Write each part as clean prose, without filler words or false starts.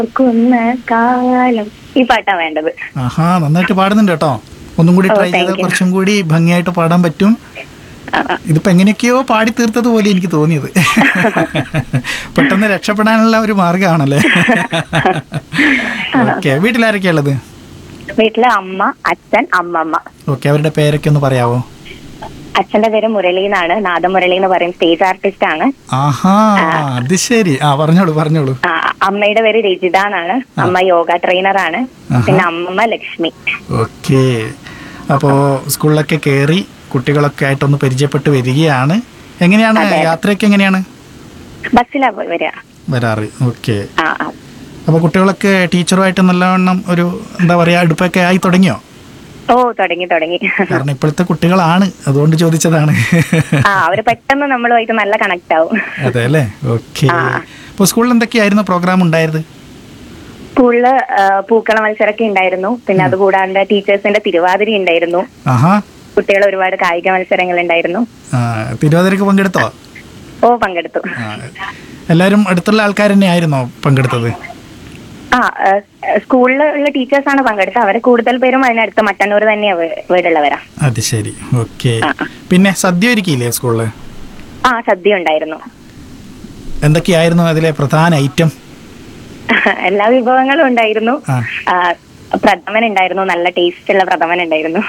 ഓർക്കുന്ന കാലം. ഈ പാട്ടാ വേണ്ടത്. ആഹാ, നന്നായിട്ട് പാടുന്നുണ്ട് കേട്ടോ. ഒന്നും കൂടി ട്രൈ ചെയ്താൽ കുറച്ചും കൂടി ഭംഗിയായിട്ട് പാടാൻ പറ്റും. ഇതിപ്പോ എങ്ങനെയൊക്കെയോ പാടി തീർത്തത് പോലെ എനിക്ക് തോന്നിയത്. പെട്ടെന്ന് രക്ഷപ്പെടാനുള്ള ഒരു മാർഗമാണല്ലേ. ഓക്കെ, വീട്ടിലാരൊക്കെയാ ഉള്ളത്? വീട്ടില് അമ്മ, അച്ഛൻ, അമ്മമ്മ. ഓക്കെ, അവരുടെ പേരൊക്കെ ഒന്ന് പറയാവോ? അച്ഛന്റെ പേര് മുരളി എന്നാണ്. നാദമുരളി എന്ന് പറയും. സ്റ്റേജ് ആർട്ടിസ്റ്റ് ആണ്. ആഹാ, അത് ശരി. പറഞ്ഞോളൂ പറഞ്ഞോളൂ. അമ്മയുടെ പേര് രജിത എന്നാണ്. അമ്മ യോഗ ട്രെയിനർ ആണ്. പിന്നെ അമ്മമ്മ ലക്ഷ്മി. ഓക്കെ, അപ്പോ സ്കൂളിലൊക്കെ കയറി കുട്ടികളൊക്കെ ആയിട്ടൊന്ന് പരിചയപ്പെട്ട് വരികയാണ്. എങ്ങനെയാണ് യാത്രയൊക്കെ? എങ്ങനെയാണ്? ബസ്സിലാ വരാറ്. ഓക്കെ, അപ്പൊ കുട്ടികളൊക്കെ ടീച്ചറുമായിട്ട് നല്ലവണ്ണം ഒരു എന്താ പറയാ അടുപ്പൊക്കെ ആയി തുടങ്ങിയോ? ഓ, തുടങ്ങി. കാരണം ഇപ്പോഴത്തെ കുട്ടികളാണ്, അതുകൊണ്ട് ചോദിച്ചതാണ്. അവര് പെട്ടെന്ന് നമ്മളുമായിട്ട് നല്ല കണക്ട് ആവും. അതെ അല്ലേ. ഓക്കെ, അപ്പൊ സ്കൂളിൽ എന്തൊക്കെയായിരുന്നു പ്രോഗ്രാം ഉണ്ടായത്? സ്കൂളില് പൂക്കള മത്സരമൊക്കെ ഉണ്ടായിരുന്നു. പിന്നെ അതുകൂടാണ്ട് ടീച്ചേഴ്സിന്റെ തിരുവാതിര ഉണ്ടായിരുന്നു. കുട്ടികൾ ഒരുപാട് കായിക മത്സരങ്ങൾ ഉണ്ടായിരുന്നു. തിരുവാതിരക്ക് പങ്കെടുത്തോ? ഓ, പങ്കെടുത്തു. എല്ലാരും അടുത്തുള്ള ആൾക്കാർ തന്നെ ആയിരുന്നോ പങ്കെടുത്തത്? സ്കൂളിലുള്ള ടീച്ചേഴ്സാണ് പങ്കെടുത്തത്. അവരെ കൂടുതൽ പേരും അതിനടുത്ത് മട്ടന്നൂർ തന്നെയാ വീടുള്ളവരാ. അത് ശരി. ഓക്കെ, പിന്നെ സദ്യ ഒരുക്കിയില്ലേ സ്കൂളില്? സദ്യ ഉണ്ടായിരുന്നു. എന്തൊക്കെയായിരുന്നു അതിലെ പ്രധാന ഐറ്റം? എല്ലാ വിഭവങ്ങളും ഉണ്ടായിരുന്നു. പ്രഥമൻ ഉണ്ടായിരുന്നു. നല്ല ടേസ്റ്റ് ഉള്ള പ്രഥമൻ ഉണ്ടായിരുന്നു.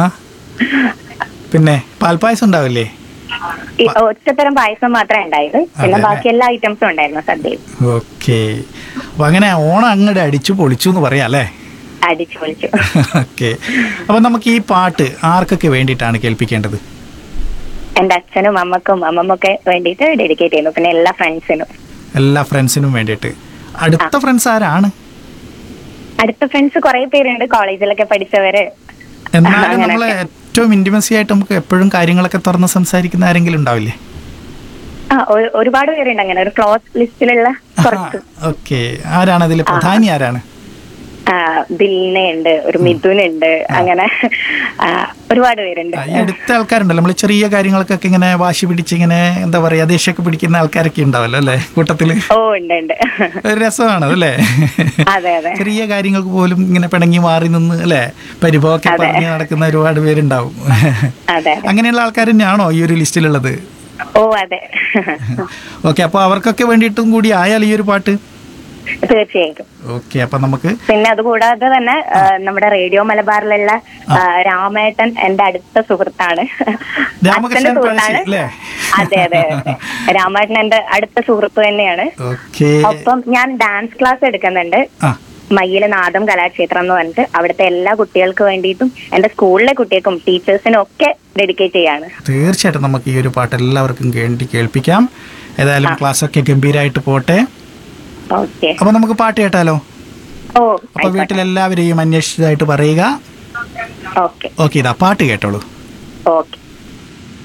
പിന്നെ പാൽപ്പായസം ഉണ്ടാവില്ലേ? ഒറ്റത്തരം പായസം മാത്രമേ ഉണ്ടായത്. പിന്നെ ബാക്കി എല്ലാ ഐറ്റംസും ഉണ്ടായിരുന്നു സദ്യയിൽ. ഓക്കെ, അപ്പൊ അങ്ങനെ ഓണം അങ്ങോട്ട് അടിച്ചു പൊളിച്ചു എന്ന് പറയാം അല്ലേ? അടിച്ചു പൊളിച്ചു. ഓക്കെ, അപ്പൊ നമുക്ക് ഈ പാട്ട് ആർക്കൊക്കെ വേണ്ടിയിട്ടാണ് കേൾപ്പിക്കേണ്ടത്? എന്റെ അച്ഛനും അമ്മക്കും അമ്മമ്മൊക്കെ വേണ്ടിയിട്ട് ഡെഡിക്കേറ്റ് ചെയ്യുന്നു. പിന്നെ എല്ലാ ഫ്രണ്ട്സിനും വേണ്ടിയിട്ട്. അടുത്ത ഫ്രണ്ട്സ് ആരാണ്? അടുത്ത ഫ്രണ്ട്സ് കുറെ പേരുണ്ട്, കോളേജിലൊക്കെ പഠിച്ചവര്. എന്നാലും നമ്മളെ ഏറ്റവും ഇന്റിമസി ആയിട്ട് നമുക്ക് എപ്പോഴും കാര്യങ്ങളൊക്കെ തുറന്ന് സംസാരിക്കുന്ന ആരെങ്കിലും ഉണ്ടാവില്ലേ? ഒരുപാട് പേരുണ്ട് അങ്ങനെ ഒരു ക്ലോസ് ലിസ്റ്റിലുള്ള. ഓക്കെ, ആരാണ് അതിൽ പ്രധാനി? ആരാണ്? ദിൽനയുണ്ട്, ഒരു മിഥുനുണ്ട്, അങ്ങനെ ഒരുപാട് പേരുണ്ട്. അടുത്ത ആൾക്കാരുണ്ടല്ലോ, നമ്മൾ ചെറിയ കാര്യങ്ങൾക്കൊക്കെ ഇങ്ങനെ വാശി പിടിച്ച് ഇങ്ങനെ എന്താ പറയാ ദേഷ്യമൊക്കെ പിടിക്കുന്ന ആൾക്കാരൊക്കെ ഉണ്ടാവല്ലോ അല്ലെ കൂട്ടത്തില്? ഓ, ഉണ്ട്. ഒരു രസമാണ് അതല്ലേ? അതെ. ചെറിയ കാര്യങ്ങൾക്ക് പോലും ഇങ്ങനെ പിണങ്ങി മാറി നിന്ന് അല്ലെ പരിഭവമൊക്കെ പറഞ്ഞ് നടക്കുന്ന ഒരുപാട് പേരുണ്ടാവും. അങ്ങനെയുള്ള ആൾക്കാർ തന്നെയാണോ ഈ ഒരു ലിസ്റ്റിലുള്ളത്? ഓ, അതെ. ഓക്കെ, അപ്പൊ അവർക്കൊക്കെ വേണ്ടിയിട്ടും കൂടി ആയാൽ ഈ ഒരു പാട്ട്? തീർച്ചയായിട്ടും. ഓക്കെ, അപ്പൊ നമുക്ക് പിന്നെ അതുകൂടാതെ തന്നെ നമ്മുടെ റേഡിയോ മലബാറിലുള്ള രാമേട്ടൻ എന്റെ അടുത്ത സുഹൃത്താണ്. അച്ഛന്റെ സുഹൃത്താണ്. അതെ. രാമേട്ടൻ എന്റെ അടുത്ത സുഹൃത്ത് തന്നെയാണ്. ഒപ്പം ഞാൻ ഡാൻസ് ക്ലാസ് എടുക്കുന്നുണ്ട്. മയ്യിലെ നാദം കലാക്ഷേത്രം എന്ന് പറഞ്ഞിട്ട് അവിടുത്തെ എല്ലാ കുട്ടികൾക്ക് വേണ്ടിയിട്ടും എന്റെ സ്കൂളിലെ കുട്ടികൾക്കും ടീച്ചേഴ്സിനും ഒക്കെ ഡെഡിക്കേറ്റ് ചെയ്യാണ്. തീർച്ചയായിട്ടും നമുക്ക് ഈ ഒരു പാട്ട് എല്ലാവർക്കും വേണ്ടി കേൾപ്പിക്കാം. ഏതായാലും ക്ലാസ് ഒക്കെ ഗംഭീരമായിട്ട് പോട്ടെ. അപ്പൊ നമുക്ക് പാട്ട് കേട്ടാലോ? അപ്പൊ വീട്ടിലെല്ലാവരെയും അന്വേഷിച്ചതായിട്ട് പറയുക. ഓക്കെ, ഇതാ പാട്ട് കേട്ടോളൂ. ഓക്കെ.